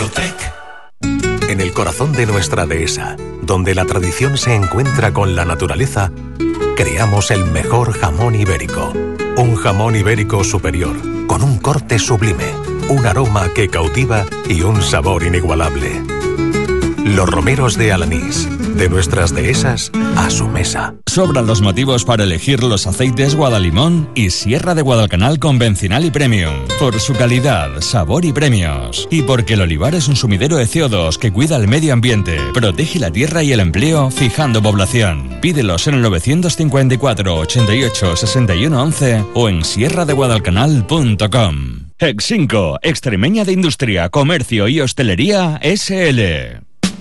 Eurotec. En el corazón de nuestra dehesa, donde la tradición se encuentra con la naturaleza, creamos el mejor jamón ibérico. Un jamón ibérico superior, con un corte sublime, un aroma que cautiva y un sabor inigualable. Los romeros de Alanís, de nuestras dehesas a su mesa. Sobran los motivos para elegir los aceites Guadalimón y Sierra de Guadalcanal convencional y premium. Por su calidad, sabor y premios. Y porque el olivar es un sumidero de CO2 que cuida el medio ambiente, protege la tierra y el empleo, fijando población. Pídelos en el 954 88 61 11 o en sierradeguadalcanal.com. Exinco, Extremeña de Industria, Comercio y Hostelería, S.L.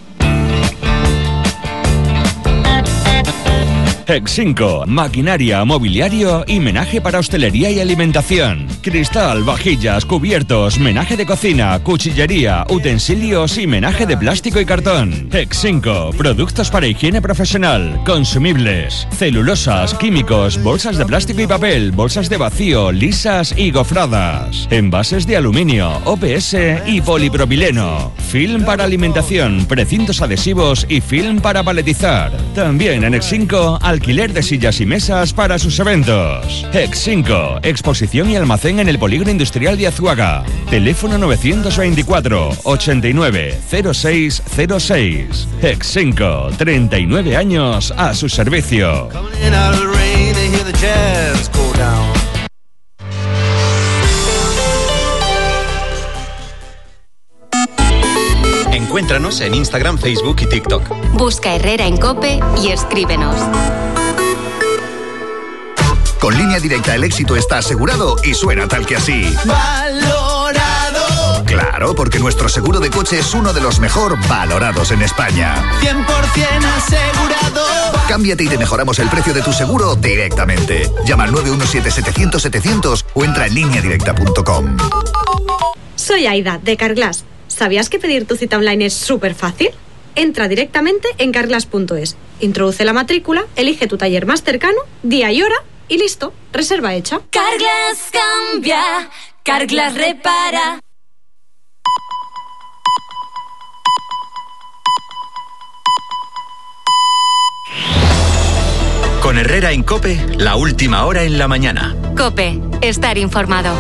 Exinco, maquinaria, mobiliario y menaje para hostelería y alimentación. Cristal, vajillas, cubiertos, menaje de cocina, cuchillería, utensilios y menaje de plástico y cartón. Exinco, productos para higiene profesional, consumibles, celulosas, químicos, bolsas de plástico y papel, bolsas de vacío, lisas y gofradas. Envases de aluminio, OPS y polipropileno. Film para alimentación, precintos adhesivos y film para paletizar. También en Exinco, alquiler de sillas y mesas para sus eventos. Exinco, exposición y almacén en el Polígono Industrial de Azuaga. Teléfono 924 89 0606. Exinco, 39 años a su servicio. Encuéntranos en Instagram, Facebook y TikTok. Busca Herrera en COPE y escríbenos. Con Línea Directa el éxito está asegurado y suena tal que así. ¡Valorado! Claro, porque nuestro seguro de coche es uno de los mejor valorados en España. 100% asegurado. Cámbiate y te mejoramos el precio de tu seguro directamente. Llama al 917-700-700 o entra en lineadirecta.com. Soy Aida, de Carglass. ¿Sabías que pedir tu cita online es súper fácil? Entra directamente en carglass.es, introduce la matrícula, elige tu taller más cercano, día y hora y listo, reserva hecha. Carglass cambia, Carglass repara. Con Herrera en COPE, la última hora en la mañana. COPE, estar informado.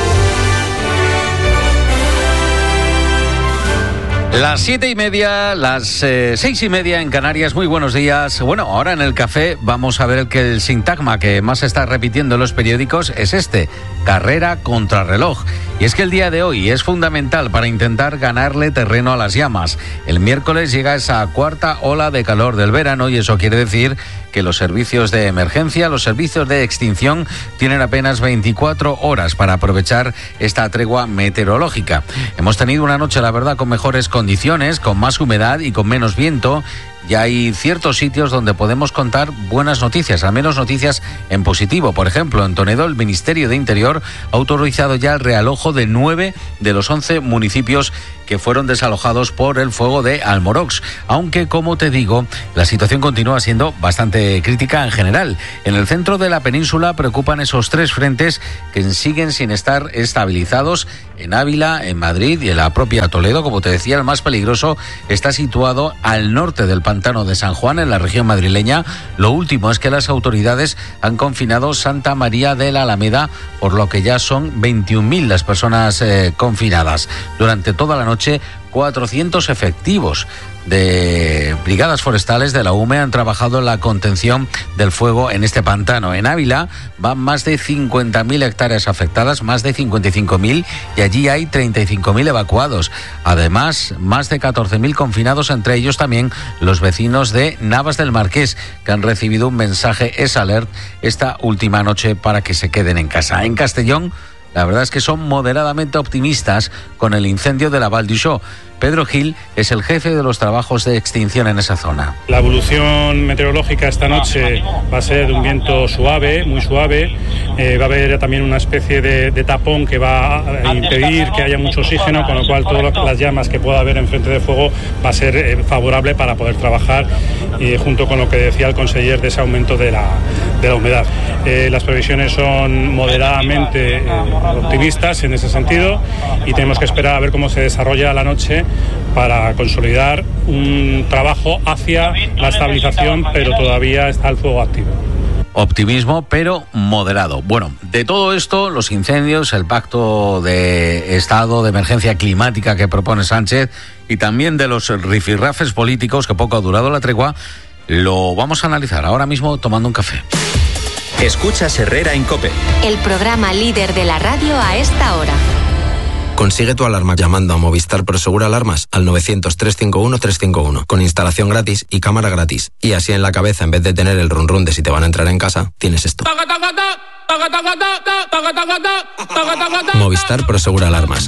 Las 7:30, las 6:30 en Canarias. Muy buenos días. Bueno, ahora en el café vamos a ver que el sintagma que más se está repitiendo en los periódicos es este: carrera contra reloj. Y es que el día de hoy es fundamental para intentar ganarle terreno a las llamas. El miércoles llega esa cuarta ola de calor del verano y eso quiere decir que los servicios de emergencia, los servicios de extinción tienen apenas 24 horas para aprovechar esta tregua meteorológica. Hemos tenido una noche, la verdad, con mejores condiciones, con más humedad y con menos viento. Ya hay ciertos sitios donde podemos contar buenas noticias, al menos noticias en positivo. Por ejemplo, en Toledo, el Ministerio de Interior ha autorizado ya el realojo de 9 de los 11 municipios que fueron desalojados por el fuego de Almorox. Aunque, como te digo, la situación continúa siendo bastante crítica en general. En el centro de la península preocupan esos 3 frentes que siguen sin estar estabilizados. En Ávila, en Madrid y en la propia Toledo, como te decía, el más peligroso está situado al norte del Pantano de San Juan, en la región madrileña. Lo último es que las autoridades han confinado Santa María de la Alameda, por lo que ya son 21.000 las personas confinadas. Durante toda la noche, 400 efectivos de brigadas forestales de la UME han trabajado en la contención del fuego en este pantano. En Ávila van más de 50.000 hectáreas afectadas, más de 55.000, y allí hay 35.000 evacuados. Además, más de 14.000 confinados, entre ellos también los vecinos de Navas del Marqués, que han recibido un mensaje S-Alert esta última noche para que se queden en casa. En Castellón, la verdad es que son moderadamente optimistas con el incendio de la Val d'Uixó. Pedro Gil es el jefe de los trabajos de extinción en esa zona. La evolución meteorológica esta noche va a ser de un viento suave, muy suave. Va a haber también una especie de tapón que va a impedir que haya mucho oxígeno, con lo cual todas las llamas que pueda haber en frente de fuego va a ser favorable para poder trabajar, junto con lo que decía el conseller de ese aumento de la humedad. Las previsiones son moderadamente optimistas en ese sentido y tenemos que esperar a ver cómo se desarrolla la noche para consolidar un trabajo hacia la estabilización, pero todavía está el fuego activo. Optimismo, pero moderado. Bueno, de todo esto, los incendios, el pacto de estado de emergencia climática que propone Sánchez y también de los rifirrafes políticos, que poco ha durado la tregua, lo vamos a analizar ahora mismo tomando un café. Escuchas Herrera en COPE. El programa líder de la radio a esta hora. Consigue tu alarma llamando a Movistar Prosegur Alarmas al 900-351-351 con instalación gratis y cámara gratis. Y así en la cabeza, en vez de tener el run run de si te van a entrar en casa, tienes esto. Movistar Prosegur Alarmas.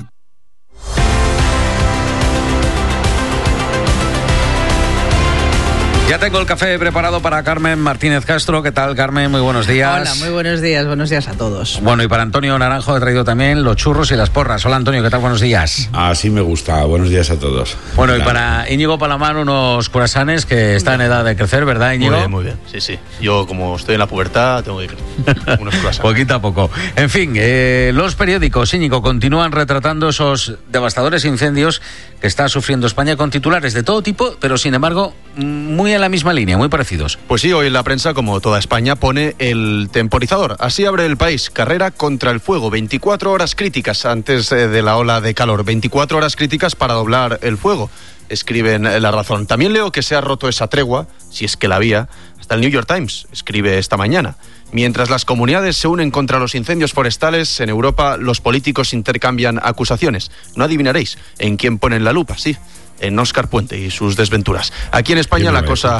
Ya tengo el café preparado para Carmen Martínez Castro. ¿Qué tal, Carmen? Muy buenos días. Hola, muy buenos días a todos. Bueno, y para Antonio Naranjo he traído también los churros y las porras. Hola, Antonio, ¿qué tal? Buenos días. Así me gusta. Buenos días a todos. Bueno, y para Íñigo Palamar, unos curasanes que está en edad de crecer, ¿verdad, Íñigo? Muy bien, sí. Yo, como estoy en la pubertad, tengo que ir unos curasanes. Poquito a poco. En fin, los periódicos, Íñigo, continúan retratando esos devastadores incendios que está sufriendo España con titulares de todo tipo, pero sin embargo, muy en la misma línea, muy parecidos. Pues sí, hoy la prensa, como toda España, pone el temporizador. Así abre El País. Carrera contra el fuego. 24 horas críticas antes de la ola de calor. 24 horas críticas para doblar el fuego, escriben La Razón. También leo que se ha roto esa tregua, si es que la había. Hasta el New York Times escribe esta mañana. Mientras las comunidades se unen contra los incendios forestales, en Europa los políticos intercambian acusaciones. No adivinaréis en quién ponen la lupa, sí, en Óscar Puente y sus desventuras. Aquí en España la cosa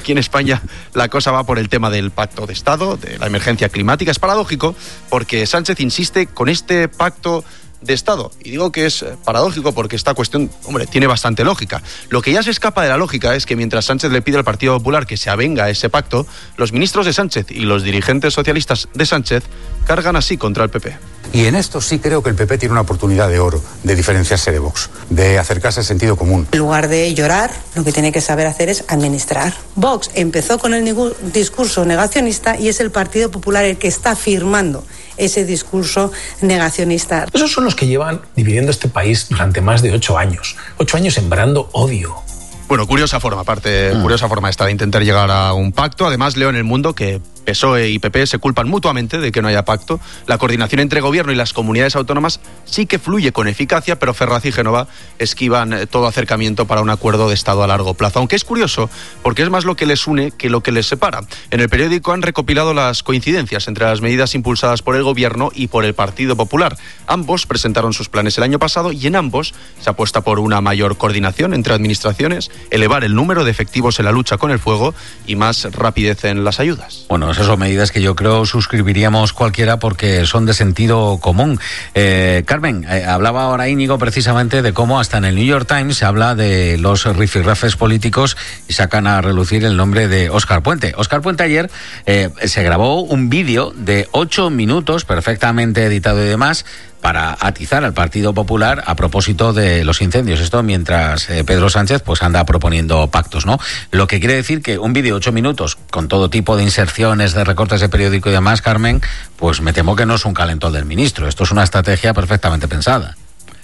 va por el tema del pacto de Estado, de la emergencia climática. Es paradójico porque Sánchez insiste con este pacto de Estado. Y digo que es paradójico porque esta cuestión, tiene bastante lógica. Lo que ya se escapa de la lógica es que mientras Sánchez le pide al Partido Popular que se avenga a ese pacto, los ministros de Sánchez y los dirigentes socialistas de Sánchez cargan así contra el PP. Y en esto sí creo que el PP tiene una oportunidad de oro de diferenciarse de Vox, de acercarse al sentido común. En lugar de llorar, lo que tiene que saber hacer es administrar. Vox empezó con el discurso negacionista y es el Partido Popular el que está firmando ese discurso negacionista. Esos son los que llevan dividiendo este país durante más de 8 años. 8 años sembrando odio. Bueno, curiosa forma esta de intentar llegar a un pacto. Además, leo en El Mundo que PSOE y PP se culpan mutuamente de que no haya pacto. La coordinación entre gobierno y las comunidades autónomas sí que fluye con eficacia, pero Ferraz y Génova esquivan todo acercamiento para un acuerdo de Estado a largo plazo. Aunque es curioso, porque es más lo que les une que lo que les separa. En el periódico han recopilado las coincidencias entre las medidas impulsadas por el gobierno y por el Partido Popular. Ambos presentaron sus planes el año pasado y en ambos se apuesta por una mayor coordinación entre administraciones, elevar el número de efectivos en la lucha con el fuego y más rapidez en las ayudas. Bueno, esas son medidas que yo creo suscribiríamos cualquiera porque son de sentido común. Carmen, hablaba ahora Íñigo precisamente de cómo hasta en el New York Times se habla de los rifirrafes políticos y sacan a relucir el nombre de Óscar Puente. Óscar Puente ayer se grabó un vídeo de 8 minutos perfectamente editado y demás para atizar al Partido Popular a propósito de los incendios. Esto mientras Pedro Sánchez pues anda proponiendo pactos, ¿no? Lo que quiere decir que un vídeo de 8 minutos con todo tipo de inserciones, de recortes de periódico y demás, Carmen, pues me temo que no es un calentón del ministro. Esto es una estrategia perfectamente pensada.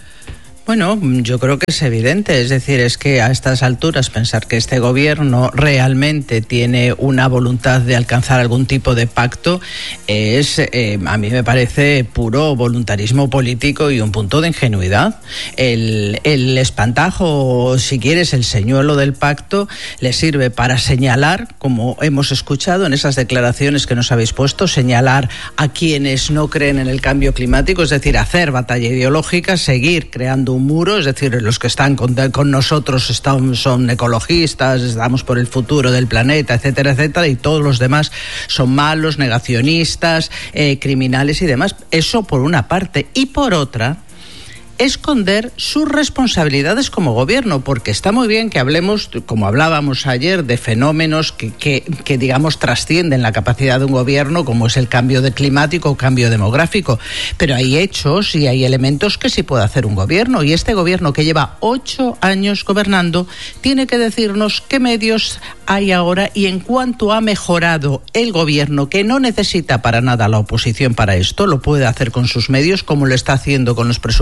Bueno, yo creo que es evidente, es decir, es que a estas alturas pensar que este gobierno realmente tiene una voluntad de alcanzar algún tipo de pacto es, a mí me parece puro voluntarismo político y un punto de ingenuidad. El espantajo, si quieres, el señuelo del pacto le sirve para señalar, como hemos escuchado en esas declaraciones que nos habéis puesto, señalar a quienes no creen en el cambio climático, es decir, hacer batalla ideológica, seguir creando un muro, es decir, los que están con nosotros son ecologistas, estamos por el futuro del planeta, etcétera, etcétera, y todos los demás son malos, negacionistas, criminales y demás. Eso por una parte. Y por otra, esconder sus responsabilidades como gobierno, porque está muy bien que hablemos, como hablábamos ayer, de fenómenos que digamos trascienden la capacidad de un gobierno, como es el cambio climático o cambio demográfico, pero hay hechos y hay elementos que sí puede hacer un gobierno, y este gobierno que lleva 8 años gobernando tiene que decirnos qué medios hay ahora y en cuánto ha mejorado el gobierno, que no necesita para nada la oposición para esto, lo puede hacer con sus medios, como lo está haciendo con los presupuestos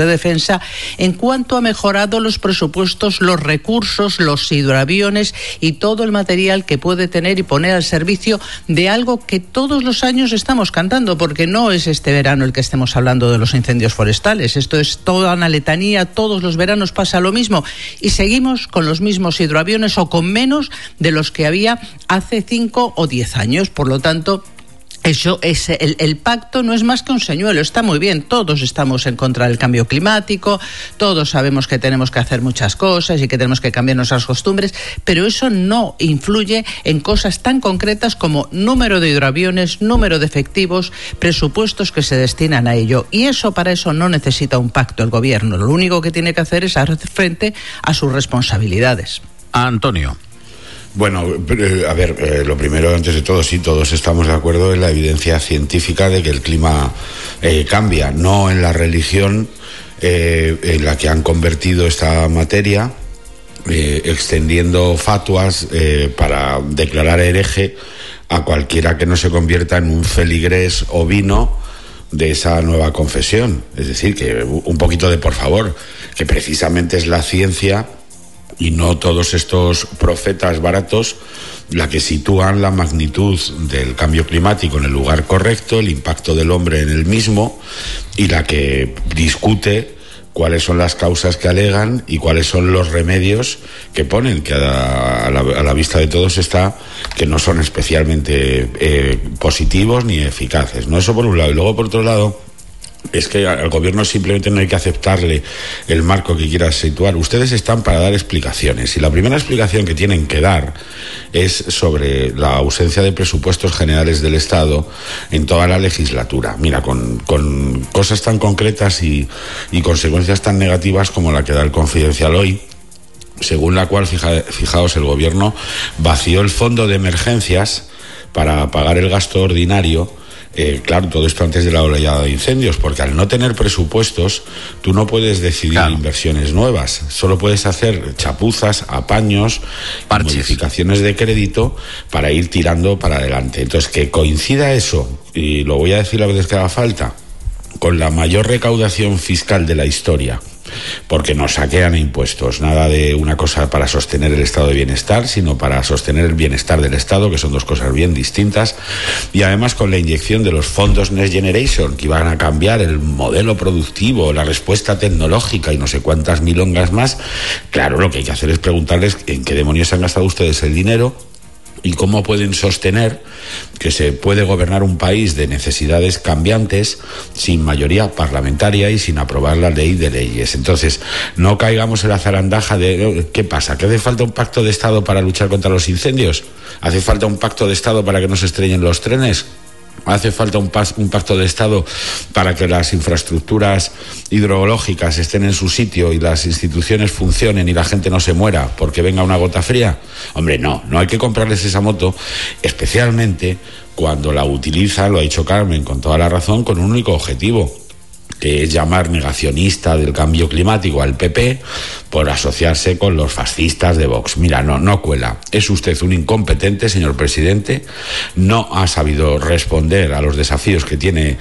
de defensa en cuanto ha mejorado los presupuestos, los recursos, los hidroaviones y todo el material que puede tener y poner al servicio de algo que todos los años estamos cantando, porque no es este verano el que estemos hablando de los incendios forestales. Esto es toda una letanía, todos los veranos pasa lo mismo y seguimos con los mismos hidroaviones o con menos de los que había hace 5 o 10 años. Por lo tanto, eso es el pacto no es más que un señuelo, está muy bien, todos estamos en contra del cambio climático, todos sabemos que tenemos que hacer muchas cosas y que tenemos que cambiar nuestras costumbres, pero eso no influye en cosas tan concretas como número de hidroaviones, número de efectivos, presupuestos que se destinan a ello. Y eso, para eso no necesita un pacto el gobierno, lo único que tiene que hacer es hacer frente a sus responsabilidades. Antonio. Bueno, a ver, lo primero, antes de todo, sí, todos estamos de acuerdo en la evidencia científica de que el clima cambia, no en la religión en la que han convertido esta materia, extendiendo fatuas para declarar hereje a cualquiera que no se convierta en un feligrés ovino de esa nueva confesión. Es decir, que un poquito de por favor, que precisamente es la ciencia y no todos estos profetas baratos la que sitúan la magnitud del cambio climático en el lugar correcto, el impacto del hombre en el mismo, y la que discute cuáles son las causas que alegan y cuáles son los remedios que ponen, que a la vista de todos está que no son especialmente positivos ni eficaces, ¿no? Eso por un lado. Y luego, por otro lado, es que al gobierno simplemente no hay que aceptarle el marco que quiera situar. Ustedes están para dar explicaciones y la primera explicación que tienen que dar es sobre la ausencia de presupuestos generales del Estado en toda la legislatura. Mira, con cosas tan concretas y consecuencias tan negativas como la que da el Confidencial hoy, según la cual, fijaos, el gobierno vació el fondo de emergencias para pagar el gasto ordinario. Claro, todo esto antes de la oleada de incendios, porque al no tener presupuestos tú no puedes decidir inversiones nuevas, solo puedes hacer chapuzas, apaños, modificaciones de crédito para ir tirando para adelante. Entonces, que coincida eso, y lo voy a decir la vez que haga falta, con la mayor recaudación fiscal de la historia, porque nos saquean impuestos, nada de una cosa para sostener el estado de bienestar, sino para sostener el bienestar del Estado, que son dos cosas bien distintas, y además con la inyección de los fondos Next Generation, que iban a cambiar el modelo productivo, la respuesta tecnológica y no sé cuántas milongas más. Claro, lo que hay que hacer es preguntarles en qué demonios han gastado ustedes el dinero y cómo pueden sostener que se puede gobernar un país de necesidades cambiantes sin mayoría parlamentaria y sin aprobar la ley de leyes. Entonces, no caigamos en la zarandaja de ¿qué pasa? ¿Que hace falta un pacto de Estado para luchar contra los incendios? ¿Hace falta un pacto de Estado para que no se estrellen los trenes? ¿Hace falta un pacto de Estado para que las infraestructuras hidrológicas estén en su sitio y las instituciones funcionen y la gente no se muera porque venga una gota fría? Hombre, no hay que comprarles esa moto, especialmente cuando la utilizan, lo ha dicho Carmen con toda la razón, con un único objetivo, que es llamar negacionista del cambio climático al PP por asociarse con los fascistas de Vox. Mira, no cuela. Es usted un incompetente, señor presidente. No ha sabido responder a los desafíos que tiene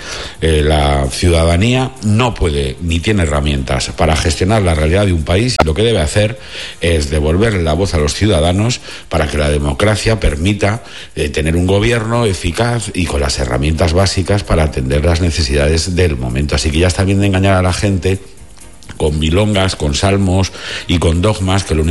la ciudadanía. No puede ni tiene herramientas para gestionar la realidad de un país. Lo que debe hacer es devolverle la voz a los ciudadanos para que la democracia permita tener un gobierno eficaz y con las herramientas básicas para atender las necesidades del momento. Así que ya está bien de engañar a la gente con milongas, con salmos y con dogmas que lo único